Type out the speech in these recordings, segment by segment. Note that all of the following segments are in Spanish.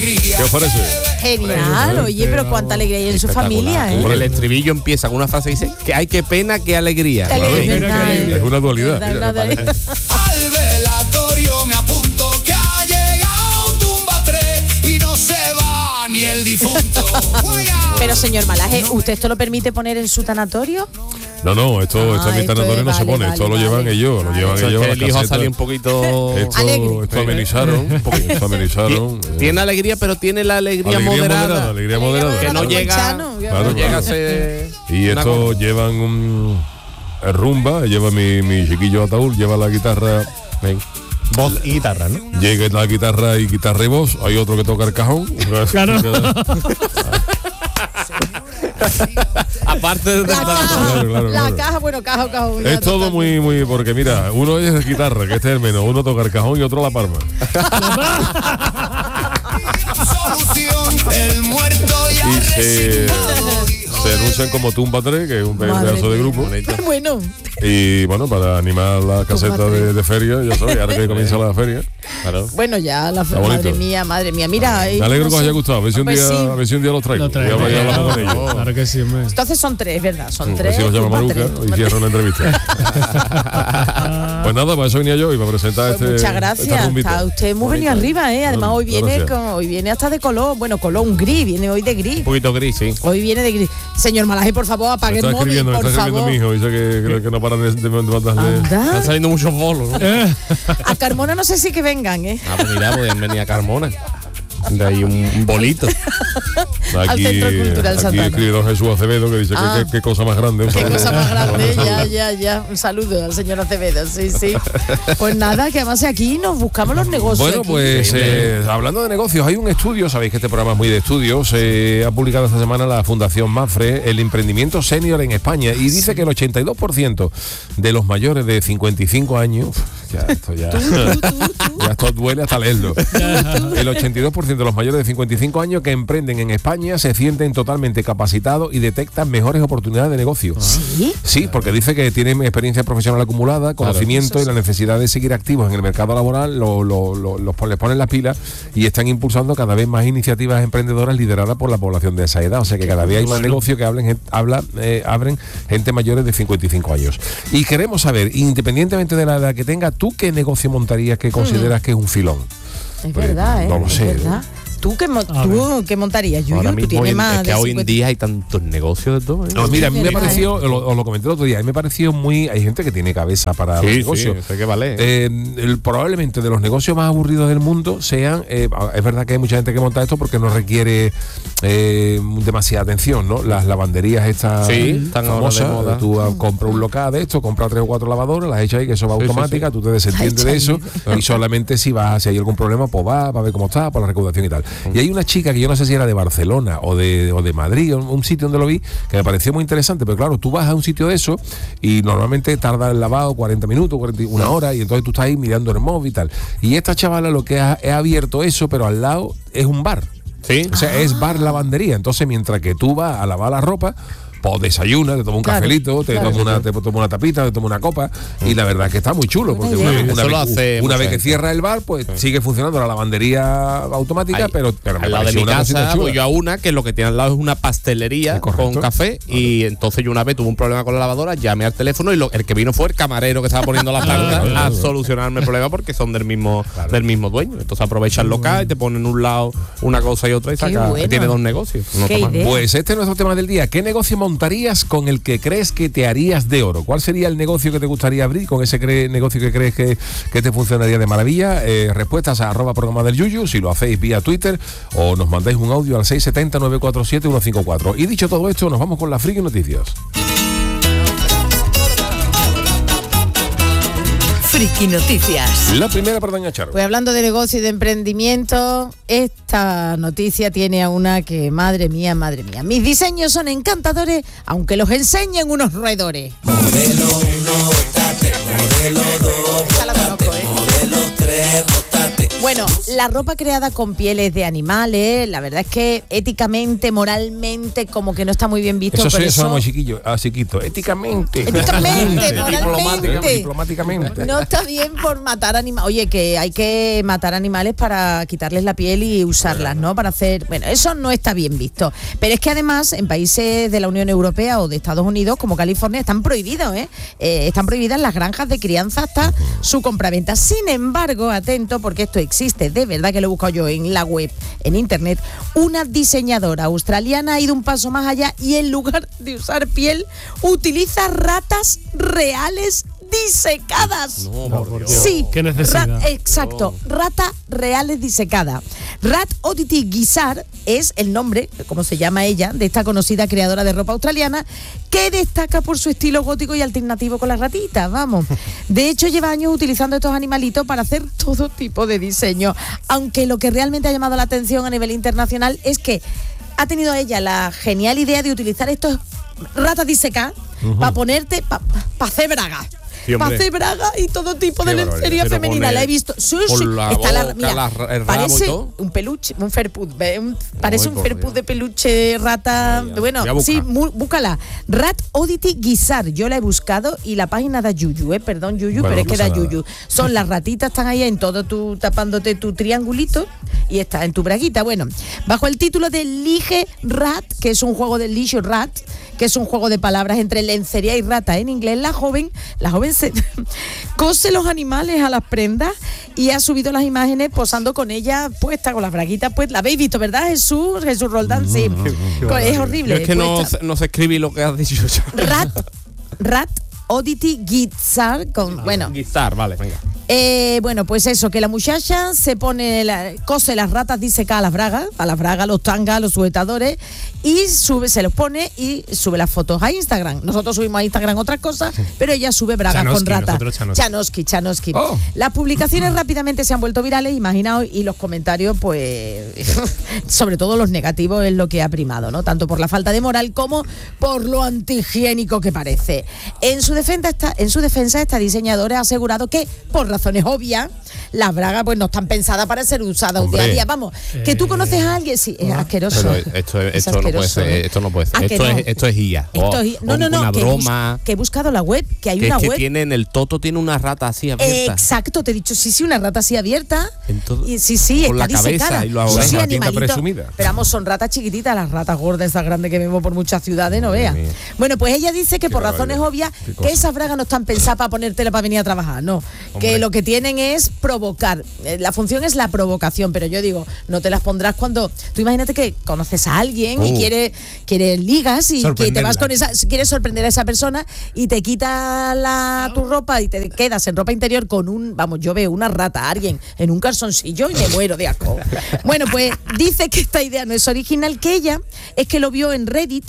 ¿Qué os parece? Genial, oye, pero cuánta alegría hay en su familia, ¿eh? El estribillo empieza con una frase que dice que hay que pena, que alegría. Qué alegría. Es una dualidad. Verdad. Al velatorio me apunto que ha llegado tumba 3 y no se va ni el difunto. Pero señor Malaje, ¿usted esto lo permite poner en su tanatorio? No, esto en mi tanatorio no se pone, esto lo llevan ellos, lo llevan ellos. El hijo salió un poquito Esto amenizaron. Tiene alegría, pero tiene la alegría moderada. Alegría moderada. Que no llega, Claro. llega a ser. Y esto llevan un rumba, lleva mi chiquillo Ataúd, lleva la guitarra. Voz y guitarra, ¿no? Llega la guitarra y voz. Hay otro que toca el cajón. Claro. Aparte de La caja, bueno, caja. Es todo muy, porque mira, uno es guitarra, que este es el menos, uno toca el cajón y otro la palma. Solución, el muerto ya Y se anuncian como Tumba 3, que es un pedazo de grupo. Bueno. Y bueno, para animar la caseta de feria, ya sabes, ahora que comienza la feria. Claro. Bueno, ya la madre mía. Mira, Me alegro que os haya gustado, a ver si un día los traigo. Lo traigo. Y hablamos con ellos. Claro que sí, hombre. Entonces son 3, ¿verdad? Son 3. Si los llama Maruca y cierro una entrevista. Pues nada, para eso venía yo y para presentar Pues muchas gracias. Está usted muy venido arriba, ¿eh? Además hoy viene hasta de color. Bueno, color, un gris, viene hoy de gris. Un poquito gris, sí. Hoy viene de gris. Señor Malaje, por favor, apague el móvil, me por está escribiendo favor. mi hijo, dice que no paran de mandarle. Están saliendo muchos bolos, ¿no? A Carmona no sé si que vengan, ¿eh? Ah, pues mira, podían venir a Carmona. De ahí un bolito. Al Centro Cultural aquí Santana. escribe don Jesús Acevedo que dice que qué cosa más grande. Qué cosa más grande, ya. Un saludo al señor Acevedo, sí. Pues nada, que además aquí nos buscamos los negocios. Bueno, pues hablando de negocios, hay un estudio, sabéis que este programa es muy de estudios, ha publicado esta semana la Fundación Mafre, el emprendimiento senior en España, y dice que el 82% de los mayores de 55 años, ya esto duele hasta leerlo, el 82% de los mayores de 55 años que emprenden en España se sienten totalmente capacitados y detectan mejores oportunidades de negocio. ¿Sí? Sí, porque dice que tienen experiencia profesional acumulada, conocimiento y la necesidad de seguir activos en el mercado laboral, les ponen las pilas y están impulsando cada vez más iniciativas emprendedoras lideradas por la población de esa edad. O sea que cada vez hay más negocios que abren gente mayores de 55 años. Y queremos saber, independientemente de la edad que tenga, ¿tú qué negocio montarías que consideras que es un filón? Es verdad, ¿eh? No lo sé. Es verdad. ¿Tú qué montarías, Yuyu? Ahora Tú mismo tienes más es que de hoy en 50. día hay tantos negocios de todo. No, mira, a mí me verdad, pareció, os lo comenté el otro día, a mí me pareció hay gente que tiene cabeza para los negocios. Sí, que vale. Probablemente de los negocios más aburridos del mundo sean, es verdad que hay mucha gente que monta esto porque no requiere demasiada atención, ¿no? Las lavanderías estas están famosas, ahora de moda. tú compras un local de esto, compras 3 o 4 lavadoras, las echas ahí, que eso va automática, tú te desentiendes de eso, y solamente si hay algún problema, pues va a ver cómo está, por la recaudación y tal. Y hay una chica que yo no sé si era de Barcelona o de Madrid, un sitio donde lo vi, que me pareció muy interesante, pero claro, tú vas a un sitio de eso y normalmente tarda el lavado 40 minutos, 41 horas, y entonces tú estás ahí mirando el móvil y tal. Y esta chavala lo que ha abierto eso, pero al lado es un bar. Sí. O sea, es bar lavandería. Entonces, mientras que tú vas a lavar la ropa, pues desayunas, te tomas un cafelito, te tomas una tapita, te tomas una copa, y la verdad es que está muy chulo, porque una vez que cierra el bar, pues sigue funcionando la lavandería automática, pero al lado de mi casa voy yo a una que lo que tiene al lado es una pastelería con café, y entonces yo una vez tuve un problema con la lavadora, llamé al teléfono y el que vino fue el camarero que estaba poniendo las tartas a solucionarme el problema, porque son del mismo dueño. Entonces aprovechan local y te ponen un lado una cosa y otra y saca, tiene dos negocios. Pues este es nuestro tema del día. ¿Qué negocio montarías con el que crees que te harías de oro? ¿Cuál sería el negocio que te gustaría abrir con ese negocio que crees que te funcionaría de maravilla? Respuestas a @programa del Yuyu, si lo hacéis vía Twitter, o nos mandáis un audio al 670-947-154. Y dicho todo esto, nos vamos con las friki noticias. Friki Noticias. La primera para Doña Charo. Pues hablando de negocio y de emprendimiento, esta noticia tiene a una que, madre mía, mis diseños son encantadores, aunque los enseñen unos roedores. Modelo 1, bótate, modelo 2, Esa la conozco, modelo 3, bótate. Bueno, la ropa creada con pieles de animales, la verdad es que éticamente, moralmente, como que no está muy bien visto. Eso somos chiquillos, chiquito. Éticamente, moralmente, diplomáticamente. No está bien por matar animales. Oye, que hay que matar animales para quitarles la piel y usarlas, ¿no? Para hacer... Bueno, eso no está bien visto. Pero es que además, en países de la Unión Europea o de Estados Unidos, como California, están prohibidos, están prohibidas las granjas de crianza hasta su compraventa. Sin embargo, atento, porque esto existe, de verdad que lo he buscado yo en la web, en internet, una diseñadora australiana ha ido un paso más allá y en lugar de usar piel, utiliza ratas reales disecadas. No, por Dios. Sí, qué necesidad. Exacto, rata reales disecada. Rat Oddity Gizzard es el nombre, como se llama ella, de esta conocida creadora de ropa australiana, que destaca por su estilo gótico y alternativo con las ratitas, vamos. De hecho, lleva años utilizando estos animalitos para hacer todo tipo de diseño, aunque lo que realmente ha llamado la atención a nivel internacional es que ha tenido ella la genial idea de utilizar estos ratas disecadas para ponerte, para hacer bragas. Sí, para hacer braga y todo tipo de lencería femenina. La he visto. Parece un peluche, un ferput. Parece un ferput de peluche rata. Bueno, sí, búscala. Rat Oddity Gizzard. Yo la he buscado y la página da Yuyu, perdón, Yuyu, pero es que da Yuyu. Son las ratitas, están ahí en todo, tapándote tu triangulito y está en tu braguita. Bueno, bajo el título de Lige Rat, que es un juego de Leisure Rat, que es un juego de palabras entre lencería y rata en inglés, la joven se cose los animales a las prendas y ha subido las imágenes posando con ella puesta, con las braguitas pues. La habéis visto, ¿verdad, Jesús Roldán? Sí. Es horrible. Yo es que no sé escribir lo que has dicho. Rat Oddity Gizzard bueno. Gizzard, vale, venga. Bueno, pues eso, que la muchacha se cose las ratas disecadas a las bragas, los tangas, los sujetadores y se los pone y sube las fotos a Instagram. Nosotros subimos a Instagram otras cosas, pero ella sube bragas con ratas. Chanoski. Oh. Las publicaciones rápidamente se han vuelto virales, imaginaos, y los comentarios, pues, sobre todo los negativos es lo que ha primado, ¿no? Tanto por la falta de moral como por lo antihigiénico que parece. En su defensa, esta diseñadora ha asegurado que, por razones obvias, las bragas pues no están pensadas para ser usadas un día a día. Vamos, que tú conoces a alguien, sí, es asqueroso. Pero esto no puede ser, esto no puede ser. Esto es IA. No, una broma. Que he buscado la web, que hay una web. Que tiene en el toto tiene una rata así abierta. Exacto, te he dicho, sí, una rata así abierta. Y sí, con está la cabeza disecada. y lo Sí, presumida. Pero vamos, son ratas chiquititas, las ratas gordas, esas grandes que vemos por muchas ciudades, no veas. Bueno, pues ella dice que por razones obvias, que esas bragas no están pensadas para ponértela para venir a trabajar, no. Que lo que tienen es provocar. La función es la provocación, pero yo digo, no te las pondrás cuando... Tú imagínate que conoces a alguien y quieres ligas y que te vas con quieres sorprender a esa persona y te quita tu ropa y te quedas en ropa interior con yo veo una rata, alguien en un calzoncillo y me muero de asco. Bueno, pues dice que esta idea no es original, que ella es que lo vio en Reddit,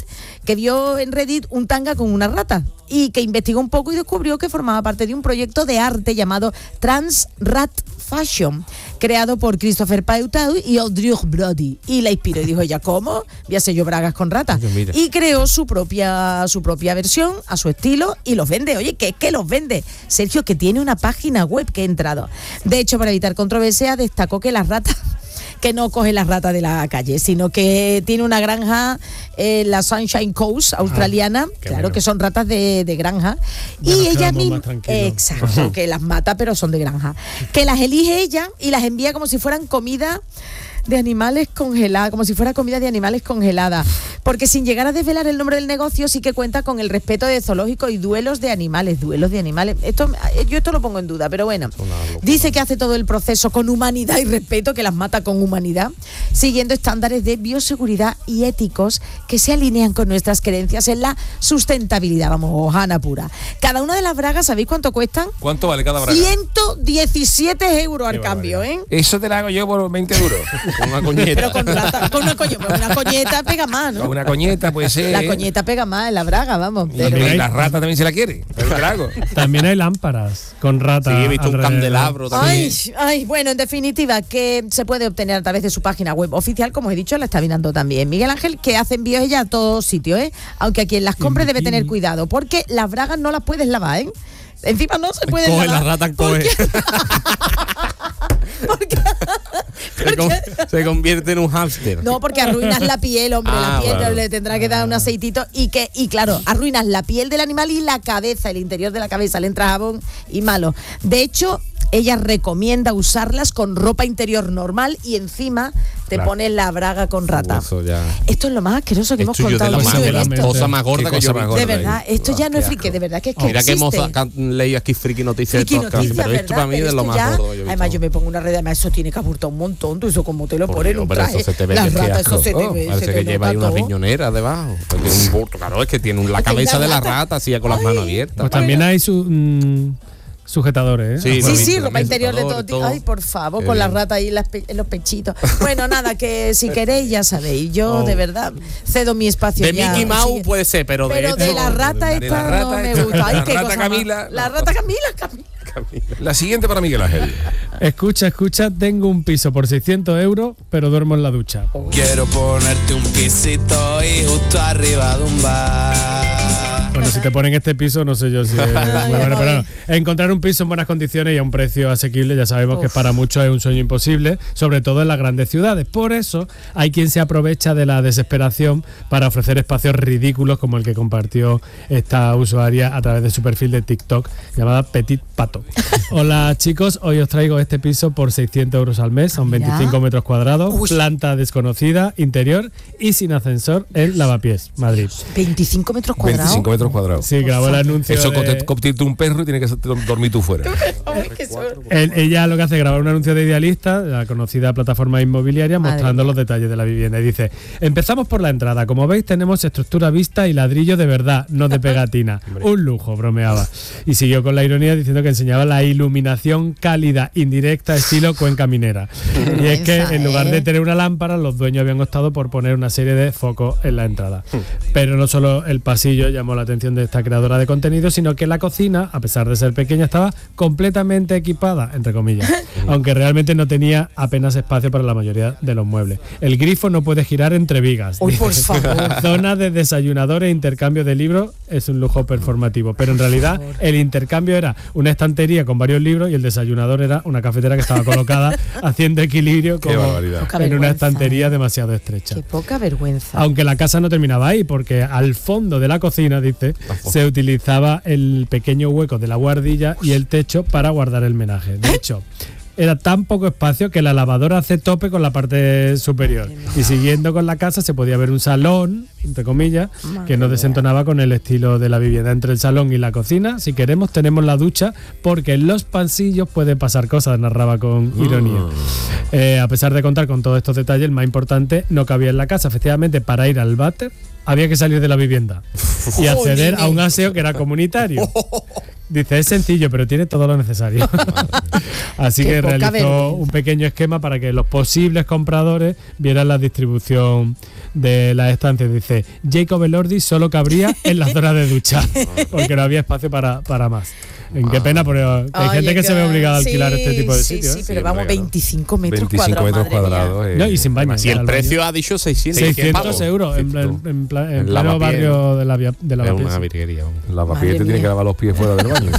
un tanga con una rata y que investigó un poco y descubrió que formaba parte de un proyecto de arte llamado Trans Rat Fashion, creado por Christopher Pautau y Audrey Brody, y la inspiró y dijo ella, ¿cómo? Voy a hacer yo bragas con ratas. Y creó su propia versión a su estilo y los vende. Oye, ¿qué es que los vende? Sergio, que tiene una página web que he entrado. De hecho, para evitar controversia, destacó que las ratas que no coge las ratas de la calle, sino que tiene una granja, la Sunshine Coast australiana, claro, bueno, que son ratas de granja, y ella misma, exacto, que las mata pero son de granja, que las elige ella y las envía como si fueran comida de animales congelada, como si fuera comida de animales congelada, porque sin llegar a desvelar el nombre del negocio sí que cuenta con el respeto de zoológicos y duelos de animales. Yo esto lo pongo en duda, pero bueno, dice que hace todo el proceso con humanidad y respeto, que las mata con humanidad, siguiendo estándares de bioseguridad y éticos que se alinean con nuestras creencias en la sustentabilidad. Vamos, hojana pura. Cada una de las bragas, ¿sabéis cuánto cuestan? ¿Cuánto vale cada braga? 117 euros al cambio, ¿eh? Eso te lo hago yo por 20 euros. Con una coñeta. Pero con una coñeta pega más, ¿no? Con una coñeta puede ser. La coñeta pega más en la braga, vamos. Y la rata también se la quiere. También hay lámparas con rata. Sí, he visto un candelabro también. Ay, bueno, en definitiva, que se puede obtener a través de su página web oficial, como he dicho, la está mirando también Miguel Ángel, que hace envíos ella a todos sitios, ¿eh? Aunque a quien las compre debe tener cuidado, porque las bragas no las puedes lavar, ¿eh? Encima no se puede lavar. La rata coge. Se convierte en un hámster. No, porque arruinas la piel, hombre. La piel le tendrá que dar un aceitito. Y claro, arruinas la piel del animal y la cabeza, el interior de la cabeza. Le entra jabón y malo. De hecho, ella recomienda usarlas con ropa interior normal y encima te pones la braga con rata. Esto es lo más asqueroso que hemos contado. De la cosa más gorda que yo de verdad, esto ya no es friki, de verdad que es que mira que hemos leído aquí friki noticias de podcast, pero esto para mí es de lo más gordo que yo he visto. Además yo me pongo una red, además eso tiene que aburtar un montón, tú eso como te lo ponen un traje. Eso se te ve las ratas, eso se te ve. Parece que lleva ahí una riñonera debajo. Claro, es que tiene la cabeza de la rata así con las manos abiertas. Pues también hay sujetadores, ¿eh? Sí, ropa interior de todo tipo. Ay, por favor, con la rata ahí en los pechitos. Bueno, nada, que si queréis ya sabéis, yo de verdad cedo mi espacio. De Mickey Mouse puede ser, pero de la rata esta no me gusta. Ay, qué cosa Camila. La rata Camila. La siguiente para Miguel Ángel. Escucha, tengo un piso por 600 euros, pero duermo en la ducha. Quiero ponerte un pisito y justo arriba de un bar. Bueno, si te ponen este piso, no sé yo si es muy bueno, pero no. Encontrar un piso en buenas condiciones y a un precio asequible, ya sabemos que para muchos es un sueño imposible, sobre todo en las grandes ciudades. Por eso hay quien se aprovecha de la desesperación para ofrecer espacios ridículos como el que compartió esta usuaria a través de su perfil de TikTok llamada Petit Pato. Hola chicos, hoy os traigo este piso por 600 euros al mes, son 25 metros cuadrados, planta desconocida, interior y sin ascensor en Lavapiés, Madrid. 25 metros cuadrados. 25 metros cuadrados. Sí, grabó el anuncio. Eso contiene un perro y tiene que dormir tú fuera. Ella lo que hace es grabar un anuncio de Idealista, la conocida plataforma inmobiliaria, mostrando los detalles de la vivienda. Y dice: empezamos por la entrada. Como veis, tenemos estructura vista y ladrillo de verdad, no de pegatina. Un lujo, bromeaba. Y siguió con la ironía diciendo que enseñaba la iluminación cálida, indirecta, estilo Cuenca Minera. Y es que en lugar de tener una lámpara, los dueños habían optado por poner una serie de focos en la entrada. Pero no solo el pasillo llamó la atención de esta creadora de contenido, sino que la cocina, a pesar de ser pequeña, estaba completamente equipada, entre comillas, aunque realmente no tenía apenas espacio para la mayoría de los muebles. El grifo no puede girar entre vigas. Uy, por favor. Zona de desayunadores e intercambio de libros es un lujo performativo, pero en realidad el intercambio era una estantería con varios libros y el desayunador era una cafetera que estaba colocada haciendo equilibrio como en una estantería demasiado estrecha. Qué poca vergüenza. Aunque la casa no terminaba ahí, porque al fondo de la cocina, dice, se utilizaba el pequeño hueco de la guardilla y el techo para guardar el menaje. De hecho, era tan poco espacio que la lavadora hace tope con la parte superior. Y siguiendo con la casa se podía ver un salón, entre comillas, que no desentonaba con el estilo de la vivienda. Entre el salón y la cocina, si queremos, tenemos la ducha, porque en los pasillos pueden pasar cosas, narraba con ironía. A pesar de contar con todos estos detalles, el más importante no cabía en la casa. Efectivamente, para ir al váter había que salir de la vivienda y acceder a un aseo que era comunitario. Dice, es sencillo, pero tiene todo lo necesario. Así que realizó un pequeño esquema para que los posibles compradores vieran la distribución de las estancias. Dice, Jacob Elordi solo cabría en las zonas de ducha, porque no había espacio para más. En qué pena, pero hay gente que se ve obligada a alquilar este tipo de sitios. Sí, pero vamos, 25 metros 25 metros cuadrados. No, y sin baño. Y el precio ha dicho 600 euros en pleno barrio de Lavapiés. Es una virguería. Lavapiés te tiene que lavar los pies fuera del baño.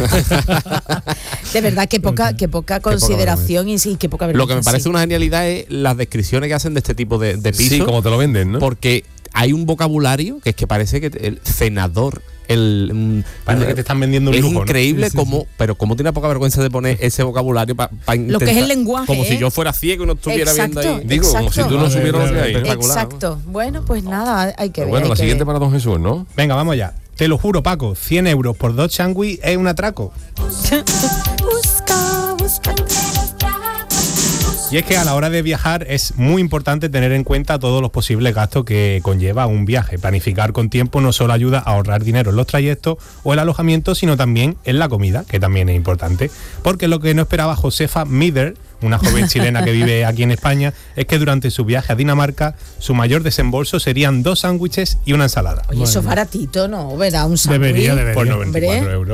De verdad, qué poca consideración y qué poca vergüenza. Lo que me parece una genialidad es las descripciones que hacen de este tipo de pisos. Sí, como te lo venden, ¿no? Porque hay un vocabulario que es que parece que el cenador, parece que te están vendiendo un lujo, increíble, ¿no? Pero como tiene poca vergüenza de poner ese vocabulario para lo que es el lenguaje, como si yo fuera ciego y no estuviera viendo ahí. Digo, como si tú no supieras lo que hay. Exacto. Bueno, pues nada, hay que ver. Bueno, la siguiente para don Jesús, ¿no? Venga, vamos ya. Te lo juro, Paco, 100 euros por 2 sándwiches es un atraco. Y es que a la hora de viajar es muy importante tener en cuenta todos los posibles gastos que conlleva un viaje. Planificar con tiempo no solo ayuda a ahorrar dinero en los trayectos o el alojamiento, sino también en la comida, que también es importante. Porque lo que no esperaba Josefa Mider, una joven chilena que vive aquí en España, es que durante su viaje a Dinamarca su mayor desembolso serían 2 sándwiches y una ensalada. Oye, eso es baratito, ¿no? Verá, un sándwich. Debería. Por 94 euros.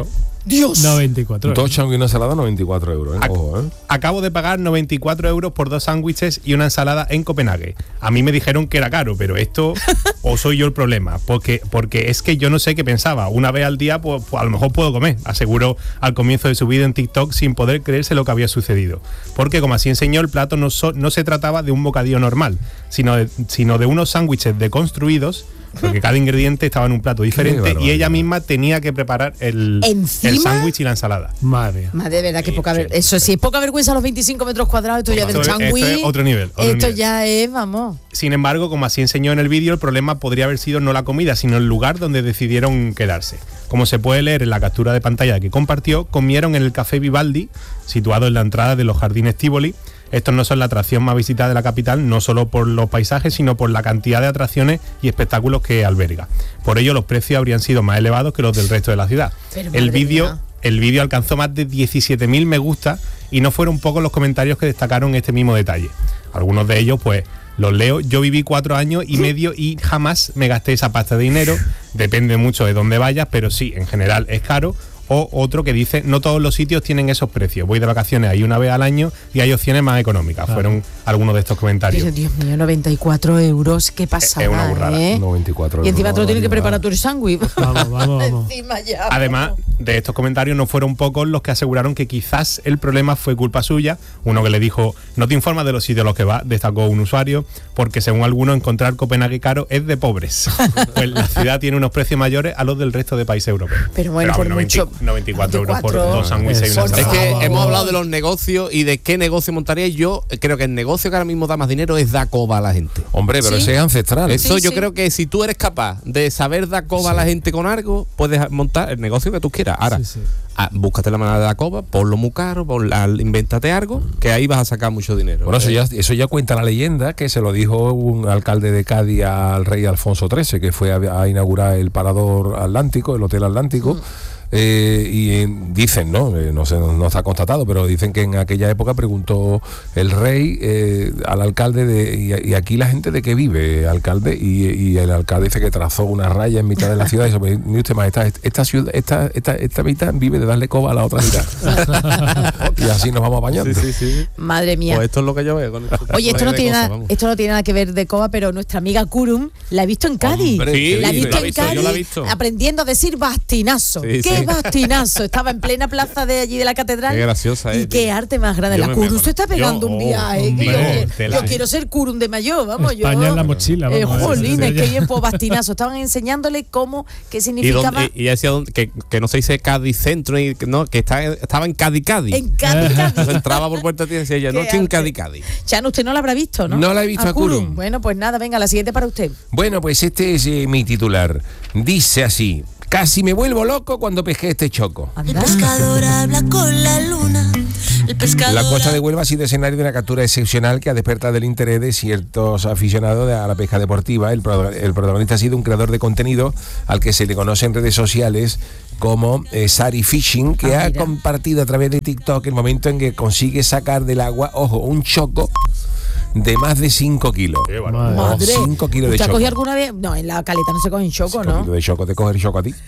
Dios. 94 euros. 2 sándwiches y una ensalada, 94 euros. Ojo, Acabo de pagar 94 euros por 2 sándwiches y una ensalada en Copenhague. A mí me dijeron que era caro, pero esto o soy yo el problema, porque es que yo no sé qué pensaba. Una vez al día, pues a lo mejor puedo comer, aseguró al comienzo de su vídeo en TikTok, sin poder creerse lo que había sucedido. Porque, como así enseñó, el plato no se trataba de un bocadillo normal, sino de unos sándwiches deconstruidos, porque cada ingrediente estaba en un plato diferente y ella misma tenía que preparar el sándwich y la ensalada. Madre. De verdad que poca vergüenza. Eso sí, es poca vergüenza a los 25 metros cuadrados. Esto ya del sándwich. Esto es otro nivel. Ya es, vamos. Sin embargo, como así enseñó en el vídeo, el problema podría haber sido no la comida, sino el lugar donde decidieron quedarse. Como se puede leer en la captura de pantalla que compartió, comieron en el Café Vivaldi, situado en la entrada de los Jardines Tívoli. Estos no son la atracción más visitada de la capital, no solo por los paisajes, sino por la cantidad de atracciones y espectáculos que alberga. Por ello, los precios habrían sido más elevados que los del resto de la ciudad. El vídeo alcanzó más de 17.000 me gusta y no fueron pocos los comentarios que destacaron este mismo detalle. Algunos de ellos, pues, los leo. Yo viví 4 años y medio y jamás me gasté esa pasta de dinero. Depende mucho de dónde vayas, pero sí, en general es caro. O otro que dice, no todos los sitios tienen esos precios. Voy de vacaciones ahí una vez al año y hay opciones más económicas. Claro. Fueron algunos de estos comentarios. Dios mío, 94 euros, qué pasada. Es una burrada. 94 euros. Y encima tú tienes que preparar tu sándwich. Vamos. Encima ya. Además de estos comentarios, no fueron pocos los que aseguraron que quizás el problema fue culpa suya. Uno que le dijo, no te informas de los sitios a los que vas, destacó un usuario, porque según algunos encontrar Copenhague caro es de pobres. Pues la ciudad tiene unos precios mayores a los del resto de países europeos. Pero bueno, por mucho... 94 euros por 2 sándwiches y una ensalada. Es que hemos hablado de los negocios y de qué negocio montaría. Yo creo que el negocio que ahora mismo da más dinero es dar coba a la gente. Hombre, pero ese es ancestral. Eso yo creo que si tú eres capaz de saber dar coba a la gente con algo, puedes montar el negocio que tú quieras. Ahora, búscate la manera de dar coba, ponlo muy caro, invéntate algo, que ahí vas a sacar mucho dinero. Bueno, eso ya cuenta la leyenda, que se lo dijo un alcalde de Cádiz al rey Alfonso XIII, que fue a inaugurar el Parador Atlántico, el Hotel Atlántico. Dicen, no sé, no está constatado, pero dicen que en aquella época preguntó el rey al alcalde y aquí la gente de qué vive, alcalde, y el alcalde dice que trazó una raya en mitad de la ciudad y dice, pues, mire usted, majestad, esta ciudad, esta mitad vive de darle coba a la otra mitad. Y así nos vamos apañando. Sí. Madre mía. Pues esto es lo que yo veo. Oye, esto no tiene nada que ver de coba, pero nuestra amiga Kurum la he visto en Cádiz. Hombre, la he visto en Cádiz, yo la he visto. Aprendiendo a decir bastinazo. ¡Qué bastinazo! Estaba en plena plaza de allí de la catedral. Qué graciosa es. Y qué arte más grande. La Kurum se está pegando un viaje. Yo quiero ser Kurum de mayor, vamos. España en la mochila. Jolines, qué bien, pues bastinazo. Estaban enseñándole qué significaba. Y decía que no se dice Cádiz Centro, que estaba en Cádiz. En Cádiz. Entonces entraba por puerta y decía ella, no estoy en Cádiz. Chano, usted no la habrá visto, ¿no? No la he visto a Kurum. Bueno, pues nada, venga, la siguiente para usted. Bueno, pues este es mi titular. Dice así: casi me vuelvo loco cuando pesqué este choco. ¿Anda? El pescador habla con la luna. La costa de Huelva ha sido escenario de una captura excepcional que ha despertado el interés de ciertos aficionados a la pesca deportiva. El protagonista ha sido un creador de contenido al que se le conoce en redes sociales como Sari Fishing, que ha compartido a través de TikTok el momento en que consigue sacar del agua, ojo, un choco de más de 5 kilos. Madre. 5 kilos de choco. ¿Te has cogido alguna vez? No, en la caleta no se cogen choco, 5 ¿no? kilos de choco, ¿te coges el choco a ti?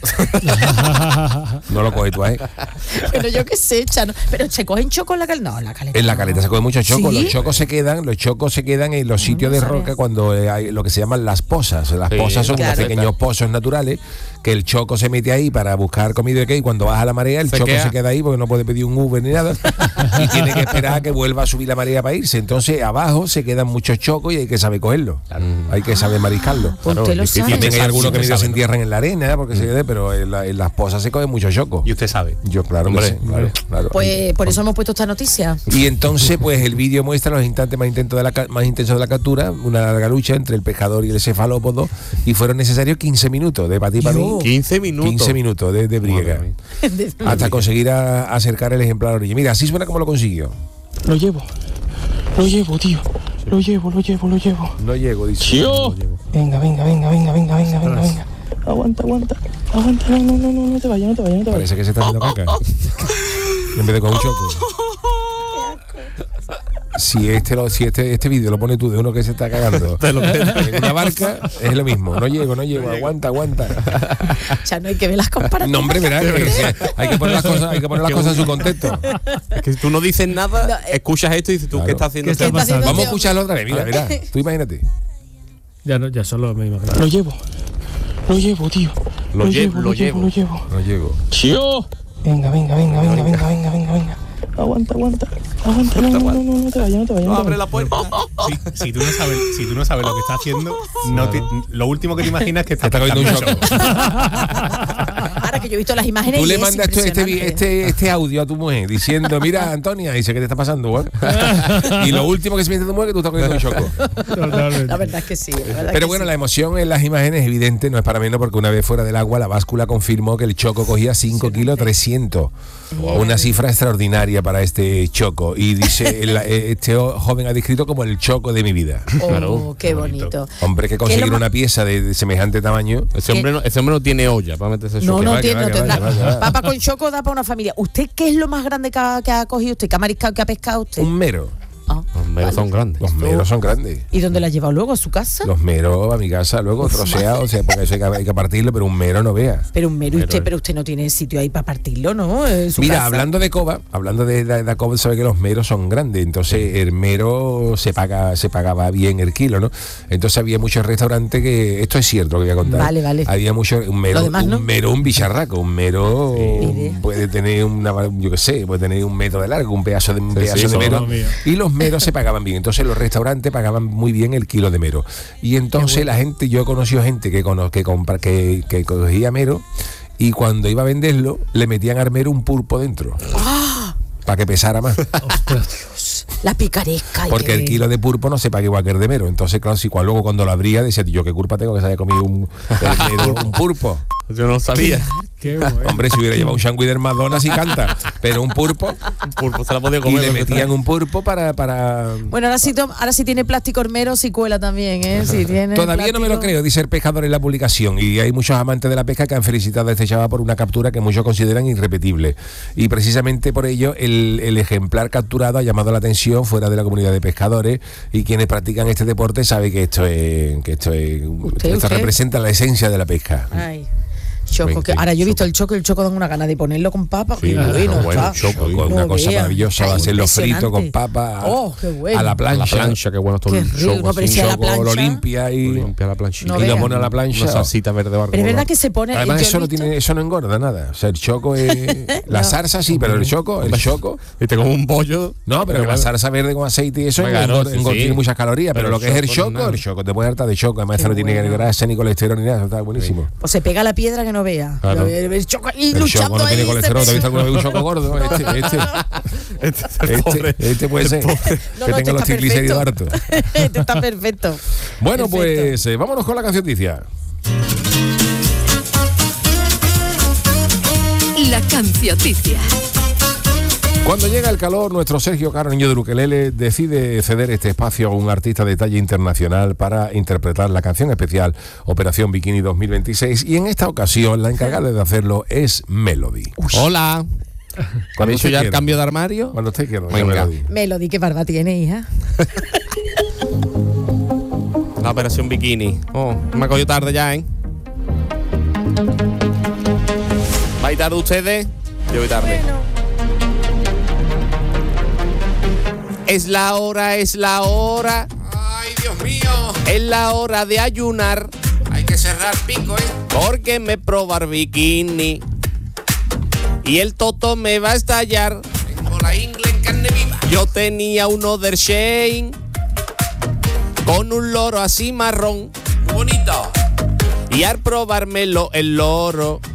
No lo coges tú, ¿eh? Pero yo qué sé, Chano. Pero se cogen choco en la caleta. No, en la caleta. En la caleta se coge mucho choco. ¿Sí? Los chocos se quedan en los sitios de roca cuando hay lo que se llaman las pozas. Las pozas son unos pequeños pozos naturales que el choco se mete ahí para buscar comida y cuando baja la marea el choco se queda ahí porque no puede pedir un Uber ni nada y tiene que esperar a que vuelva a subir la marea para irse. Entonces abajo se quedan muchos chocos y hay que saber cogerlo. Hay que saber mariscarlo. Usted lo sabe. Hay algunos que se entierran en la arena porque pero en las pozas se cogen muchos chocos. Y usted sabe. Yo claro que sí, claro. Pues por eso hemos puesto esta noticia. Y entonces pues el vídeo muestra los instantes más intensos de la captura, una larga lucha entre el pescador y el cefalópodo, y fueron necesarios 15 minutos de patí para mí. 15 minutos de briega hasta conseguir acercar el ejemplar a la orilla. Mira, así suena como lo consiguió. Lo llevo, tío. Lo llevo. No llego, dice. ¡Yo! Venga. Aguanta. No te vayas. Parece que se está haciendo caca. En vez de con un choco. si este vídeo lo pones tú de uno que se está cagando en una barca, es lo mismo. No llego, aguanta. Ya no hay que ver las comparativas. No, hombre, verá, hay que poner las cosas en su contexto. Es que tú no dices nada, escuchas esto y dices tú, claro. ¿qué estás haciendo? ¿Qué está pasando? Vamos a escucharlo otra vez, mira. Tú imagínate. Ya solo me imagino. Lo llevo, tío. Lo llevo. No llego. ¡Tío! Venga. Aguanta. No te vayas. No, abre la puerta. Si tú no sabes lo que está haciendo, lo último que te imaginas es que está cogiendo un shock. Ahora que yo he visto las imágenes. Tú le mandas este audio a tu mujer diciendo, mira, Antonia, dice, ¿qué te está pasando, güey? Y lo último que se piensa tu mujer es que tú estás cogiendo un shock. La verdad es que sí. Pero bueno, la emoción en las imágenes es evidente, no es para menos, porque una vez fuera del agua, la báscula confirmó que el choco cogía 5 kilos 300. Una cifra extraordinaria para este choco. Y dice, este joven ha descrito como el choco de mi vida. Claro, qué bonito. Hombre, que conseguir una pieza de semejante tamaño. Ese hombre no tiene olla para meterse choco. No tendrá. Papa con choco da para una familia. ¿Usted qué es lo más grande que ha cogido usted? ¿Qué ha mariscado, qué ha pescado usted? Un mero. Los meros son grandes. Los meros son grandes. ¿Y dónde la ha llevado luego? ¿A su casa? Los meros a mi casa, luego troceados, o sea, porque eso hay que partirlo, pero un mero no vea. Pero un mero, pero usted no tiene sitio ahí para partirlo, ¿no? Mira, casa. hablando de coba, sabe que los meros son grandes, entonces el mero se pagaba bien el kilo, ¿no? Entonces había muchos restaurantes que, esto es cierto que voy a contar. Vale. Había un mero, un bicharraco, un mero puede tener puede tener 1 metro de largo, un pedazo de mero. Y los meros se pagaban bien, entonces los restaurantes pagaban muy bien el kilo de mero. Y entonces la gente, yo he conocido gente que cogía mero y cuando iba a venderlo le metían al mero un pulpo dentro. Para que pesara más. Dios, la picaresca. Porque el kilo de pulpo no se paga igual que el de mero. Entonces, claro, luego cuando lo abría decía, yo qué culpa tengo que se haya comido un pulpo. Yo no sabía. Qué bueno. Hombre, si hubiera llevado un sándwich del McDonald's y canta, pero un pulpo se la podía comer. Y le metían un pulpo para. Bueno, ahora sí tiene plástico hormero, sí cuela también, ¿eh? Sí tiene Todavía plástico. No me lo creo, dice el pescador en la publicación. Y hay muchos amantes de la pesca que han felicitado a este chaval por una captura que muchos consideran irrepetible. Y precisamente por ello, el ejemplar capturado ha llamado la atención fuera de la comunidad de pescadores. Y quienes practican este deporte saben que esto representa la esencia de la pesca. Ay. Choco, que ahora yo he visto el choco dan una gana de ponerlo con papa. Sí, choco, una cosa maravillosa va a ser los fritos con papa a la plancha, qué bueno todo el choco. Lo limpia la plancha y lo pone a la plancha. Una salsita verde barro. Pero es verdad que se pone. Además eso no engorda nada. O sea, el choco es la zarza sí, pero el choco viste como un pollo. No, pero la zarza verde con aceite y eso tiene muchas calorías, pero lo que es el choco te puede hartar de choco, además no tiene grasa ni colesterol ni nada, está buenísimo. Pues se pega la piedra que no vea. Claro. El choco y el luchando choco no ahí. tiene colesterol. ¿Te has visto alguna vez un choco gordo? Este puede ser que tenga los triglicéridos hartos. Este está perfecto. Bueno, pues vámonos con la cancioticia. La cancioticia. Cuando llega el calor, nuestro Sergio Caro, niño de Ukelele, decide ceder este espacio a un artista de talla internacional para interpretar la canción especial Operación Bikini 2026, y en esta ocasión la encargada de hacerlo es Melody. Hola. ¿Habéis hecho ya el cambio de armario? Cuando usted quiera. Melody, ¿qué barba tiene, hija? La Operación Bikini. Me ha cogido tarde ya, ¿eh? ¿Vais tarde ustedes? Yo voy tarde. Bueno. Es la hora. Ay, Dios mío. Es la hora de ayunar. Hay que cerrar pico, Porque me probar bikini. Y el toto me va a estallar. Tengo la ingle en carne viva. Yo tenía uno del Shane con un loro así marrón. Muy bonito. Y al probármelo el loro